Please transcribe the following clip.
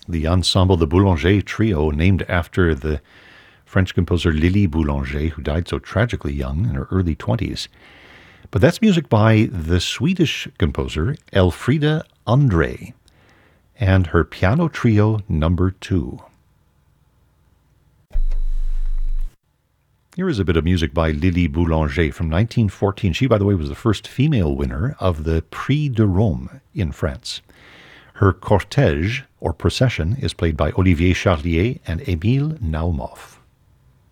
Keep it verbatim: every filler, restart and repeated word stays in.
the Ensemble de Boulanger Trio, named after the French composer Lili Boulanger, who died so tragically young in her early twenties. But that's music by the Swedish composer Elfrida Andre and her Piano Trio number two. Here is a bit of music by Lili Boulanger from nineteen fourteen. She, by the way, was the first female winner of the Prix de Rome in France. Her cortège, or procession, is played by Olivier Charlier and Émile Naumov.